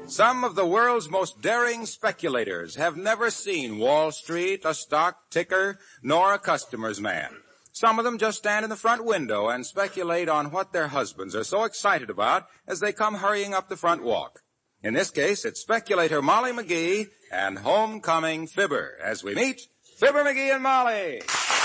Some of the world's most daring speculators have never seen Wall Street, a stock ticker, nor a customer's man. Some of them just stand in the front window and speculate on what their husbands are so excited about as they come hurrying up the front walk. In this case, it's speculator Molly McGee and homecoming Fibber as we meet Fibber McGee and Molly.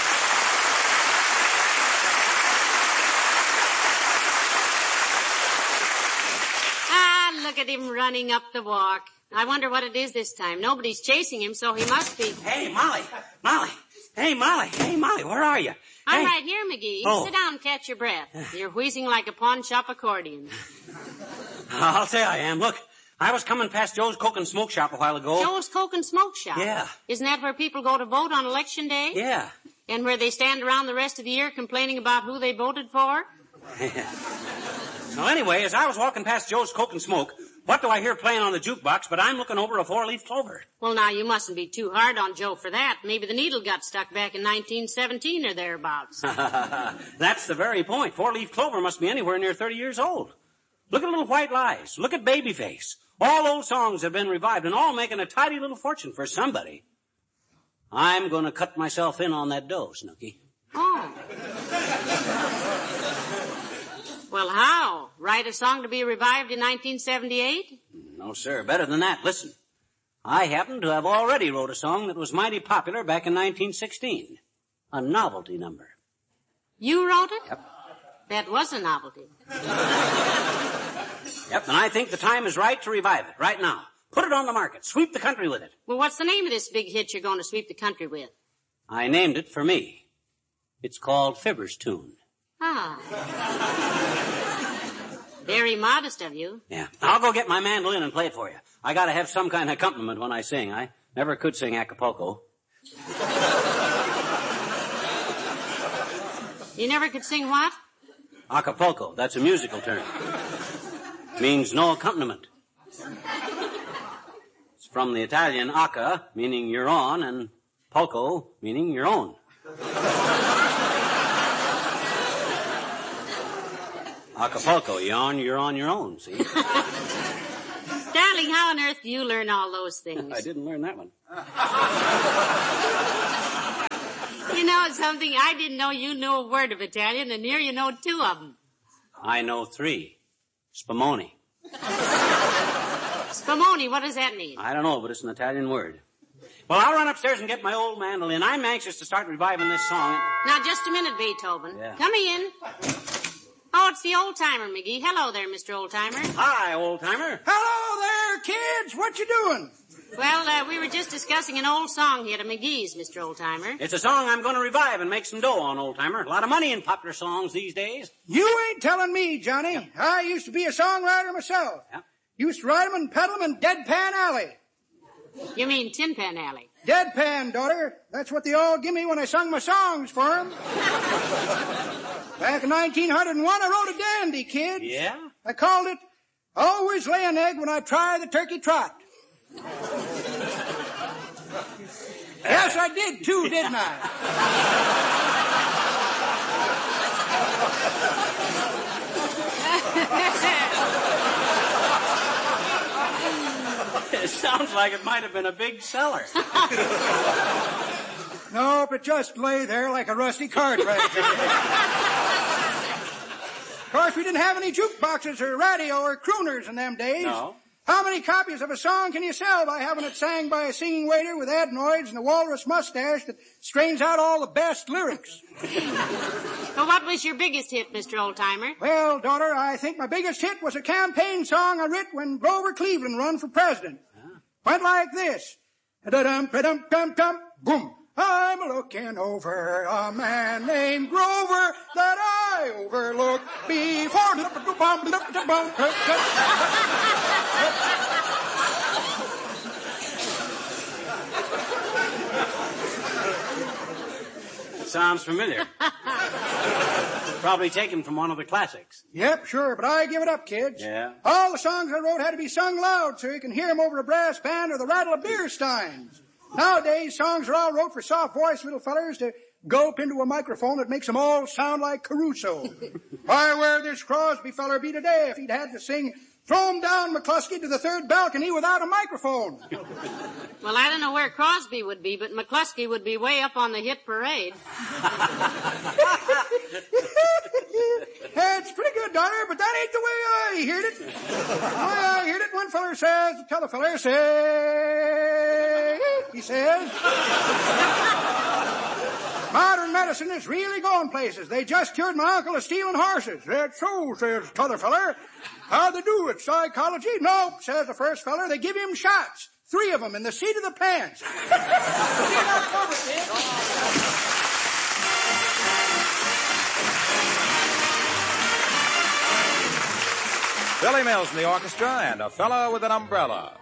Look at him running up the walk. I wonder what it is this time. Nobody's chasing him, so he must be. Hey, Molly. Hey, Molly, where are you? I'm right here, McGee. Oh. Sit down and catch your breath. You're wheezing like a pawn shop accordion. I'll say I am. Look, I was coming past Joe's Coke and Smoke Shop a while ago. Joe's Coke and Smoke Shop? Yeah. Isn't that where people go to vote on Election Day? Yeah. And where they stand around the rest of the year complaining about who they voted for? Well, anyway, as I was walking past Joe's Coke and Smoke, what do I hear playing on the jukebox but I'm looking over a four-leaf clover? Well, now, you mustn't be too hard on Joe for that. Maybe the needle got stuck back in 1917 or thereabouts. That's the very point. Four-leaf clover must be anywhere near 30 years old. Look at Little White Lies. Look at Babyface. All old songs have been revived and all making a tidy little fortune for somebody. I'm going to cut myself in on that dough, Snooky. Oh. Well, how? Write a song to be revived in 1978? No, sir. Better than that. Listen. I happen to have already wrote a song that was mighty popular back in 1916. A novelty number. You wrote it? Yep. That was a novelty. Yep, and I think the time is right to revive it, right now. Put it on the market. Sweep the country with it. Well, what's the name of this big hit you're going to sweep the country with? I named it for me. It's called Fibber's Tune. Ah. Very modest of you. Yeah. I'll go get my mandolin and play it for you. I gotta have some kind of accompaniment when I sing. I never could sing Acapulco. You never could sing what? Acapulco. That's a musical term. Means no accompaniment. It's from the Italian acca, meaning you're on, and pulco, meaning your own. Acapulco, you're on your own, see? Darling, how on earth do you learn all those things? I didn't learn that one. You know something? I didn't know you knew a word of Italian, and here you know two of them. I know three. Spumoni. Spumoni, what does that mean? I don't know, but it's an Italian word. Well, I'll run upstairs and get my old mandolin. I'm anxious to start reviving this song. Now, just a minute, Beethoven. Yeah. Come in. Oh, it's the old-timer, McGee. Hello there, Mr. Old-timer. Hi, old-timer. Hello there, kids. What you doing? Well, we were just discussing an old song here to McGee's, Mr. Old-timer. It's a song I'm going to revive and make some dough on, old-timer. A lot of money in popular songs these days. You ain't telling me, Johnny. I used to be a songwriter myself. Yeah. Used to write 'em and peddle 'em in Deadpan Alley. You mean Tin Pan Alley? Deadpan, daughter. That's what they all give me when I sung my songs for 'em. Back in 1901, I wrote a dandy, kids. Yeah? I called it, Always Lay an Egg When I Try the Turkey Trot. Yes, I did too, didn't I? It sounds like it might have been a big seller. No, but just lay there like a rusty cartwright. Of course, we didn't have any jukeboxes or radio or crooners in them days. No. How many copies of a song can you sell by having it sang by a singing waiter with adenoids and a walrus mustache that strains out all the best lyrics? Well, what was your biggest hit, Mr. Oldtimer? Well, daughter, I think my biggest hit was a campaign song I writ when Grover Cleveland run for president. Went like this. Da-dum-ba-dum-dum-dum, boom. I'm looking over a man named Grover that I overlooked before. Sounds familiar. Probably taken from one of the classics. Yep, sure, but I give it up, kids. Yeah? All the songs I wrote had to be sung loud so you can hear them over a brass band or the rattle of beer steins. Nowadays, songs are all wrote for soft-voiced little fellers to gulp into a microphone that makes them all sound like Caruso. Why, where this Crosby feller be today if he'd had to sing Throw him down, McCluskey, to the third balcony without a microphone. Well, I don't know where Crosby would be, but McCluskey would be way up on the hit parade. It's pretty good, Donner, but that ain't the way I heard it. The way I heard it, one feller says, the t'other feller say, he says, modern medicine is really going places. They just cured my uncle of stealing horses. That's so, says t'other feller. How they do it? Psychology? Nope, says the first feller. They give him shots. 3 of them in the seat of the pants. Billy Mills in the orchestra and A Fella with an Umbrella.